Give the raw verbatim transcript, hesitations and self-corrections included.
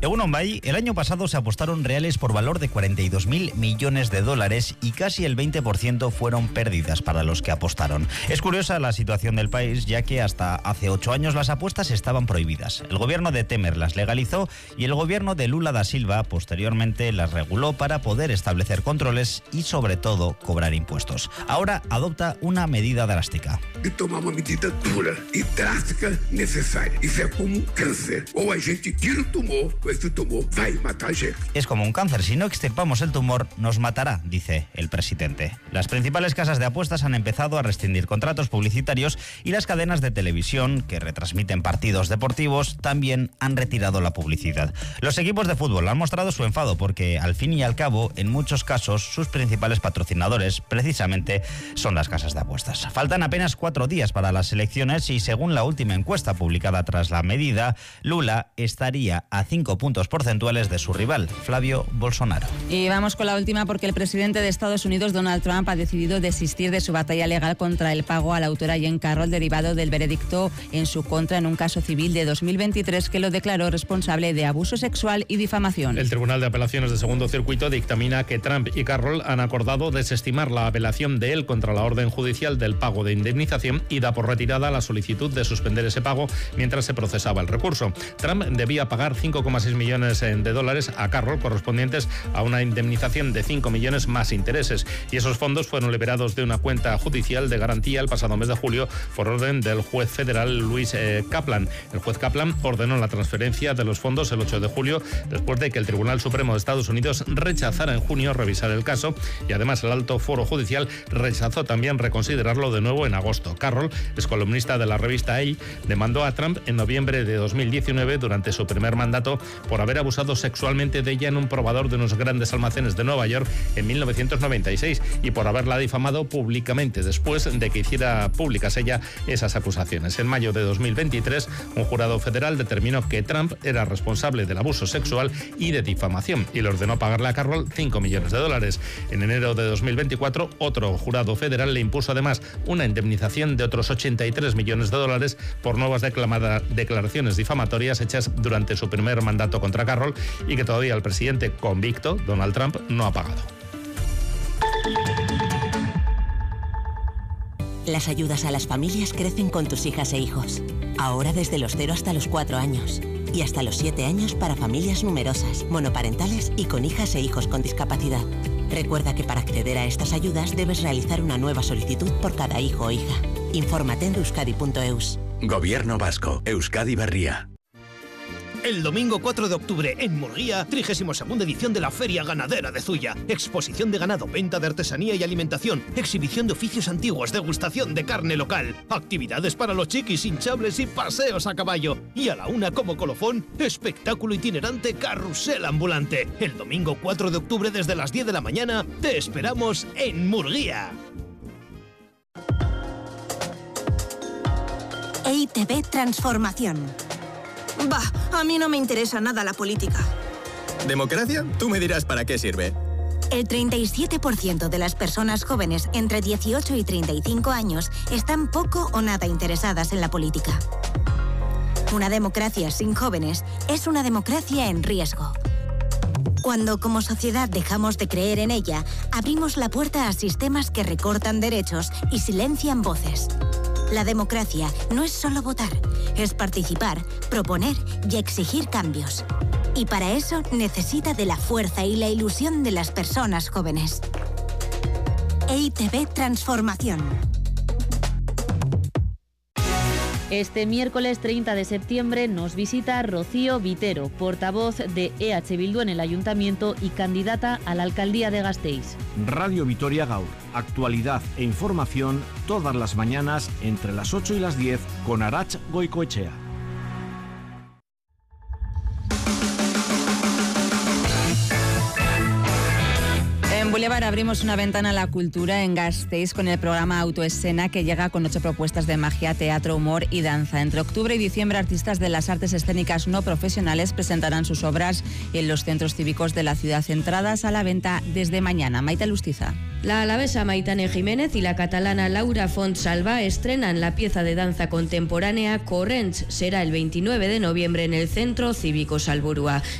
Egunon Bay, el año pasado se apostaron reales por valor de cuarenta y dos mil millones de dólares y casi el veinte por ciento fueron pérdidas para los que apostaron. Es curiosa la situación del país, ya que hasta hace ocho años las apuestas estaban prohibidas. El gobierno de Temer las legalizó y el gobierno de Lula da Silva posteriormente las reguló para poder establecer controles y sobre todo cobrar impuestos. Ahora adopta una medida drástica. De tomar una medida dura y drástica necesaria. Isso é como un cáncer. O a gente tira el tumor, o este tumor vai matar gente. Es como un cáncer. Si no extirpamos el tumor, nos matará, dice el presidente. Las principales casas de apuestas han empezado a rescindir contratos publicitarios y las cadenas de televisión que retransmiten partidos deportivos también han retirado la publicidad. Los equipos de fútbol han mostrado su enfado porque, al fin y al cabo, en muchos casos, sus principales patrocinadores precisamente son las casas de apuestas. Faltan apenas cuatro días para las elecciones y, según la última encuesta publicada tras la medida, Lula estaría a cinco puntos porcentuales de su rival, Flavio Bolsonaro. Y vamos con la última porque el presidente de Estados Unidos, Donald Trump, ha decidido desistir de su batalla legal contra el pago a la autora Jean Carroll derivado del veredicto en su contra en un caso civil de dos mil veintitrés que lo declaró responsable de abuso sexual y difamación. El Tribunal de Apelaciones de Segundo Circuito dictamina que Trump y Carroll han acordado desestimar la apelación de él contra la orden judicial del pago de indemnización y da por retirada la solicitud de suspender ese pago mientras se procesaba el recurso. Trump debía pagar cinco coma seis millones de dólares a Carroll correspondientes a una indemnización de cinco millones más intereses, y esos fondos fueron liberados de una cuenta judicial de garantía el pasado mes de julio por orden del juez federal Luis eh, Kaplan. El juez Kaplan ordenó la transferencia de los fondos el ocho de julio después de que el Tribunal Supremo de Estados Unidos rechazara en junio revisar el caso, y además el alto foro judicial rechazó también reconsiderarlo de nuevo en agosto. Carroll, es columnista de la revista Elle, demandó a Trump en noviembre de dos mil diecinueve durante su primer mandato por haber abusado sexualmente de ella en un probador de unos grandes almacenes de Nueva York en mil novecientos noventa y seis y por haberla difamado públicamente después de que hiciera públicas ella esas acusaciones. En mayo de dos mil veintitrés, un jurado federal determinó que Trump era responsable del abuso sexual y de difamación y le ordenó pagarle a Carroll cinco millones de dólares. En enero de dos mil veinticuatro, otro jurado federal le impuso además una indemnización de otros ochenta y tres millones de dólares por nuevas declaraciones difamatorias hechas durante su primer mandato contra Carroll y que todavía el presidente convicto, Donald Trump, no ha pagado. Las ayudas a las familias crecen con tus hijas e hijos. Ahora desde los cero hasta los cuatro años. Y hasta los siete años para familias numerosas, monoparentales y con hijas e hijos con discapacidad. Recuerda que para acceder a estas ayudas debes realizar una nueva solicitud por cada hijo o hija. Infórmate en euskadi punto eus. Gobierno Vasco, Euskadi Berria. El domingo cuatro de octubre en Murguía, trigésima segunda edición de la Feria Ganadera de Zuya. Exposición de ganado, venta de artesanía y alimentación, exhibición de oficios antiguos, degustación de carne local, actividades para los chiquis, hinchables y paseos a caballo. Y a la una como colofón, espectáculo itinerante carrusel ambulante. El domingo cuatro de octubre desde las diez de la mañana te esperamos en Murguía. E I Te Be Transformación. Bah, a mí no me interesa nada la política. ¿Democracia? Tú me dirás para qué sirve. El treinta y siete por ciento de las personas jóvenes entre dieciocho y treinta y cinco años están poco o nada interesadas en la política. Una democracia sin jóvenes es una democracia en riesgo. Cuando como sociedad dejamos de creer en ella, abrimos la puerta a sistemas que recortan derechos y silencian voces. La democracia no es solo votar, es participar, proponer y exigir cambios. Y para eso necesita de la fuerza y la ilusión de las personas jóvenes. E I Te Be Transformación. Este miércoles treinta de septiembre nos visita Rocío Vitero, portavoz de E H Bildu en el Ayuntamiento y candidata a la Alcaldía de Gasteiz. Radio Vitoria Gaur, actualidad e información todas las mañanas entre las ocho y las diez con Arach Goicoechea. En Boulevard abrimos una ventana a la cultura en Gasteiz con el programa Autoescena, que llega con ocho propuestas de magia, teatro, humor y danza. Entre octubre y diciembre, artistas de las artes escénicas no profesionales presentarán sus obras en los centros cívicos de la ciudad, entradas a la venta desde mañana. Maite Lustiza. La alavesa Maitane Jiménez y la catalana Laura Fontsalva estrenan la pieza de danza contemporánea Corrents. Será el veintinueve de noviembre en el Centro Cívico Salburua.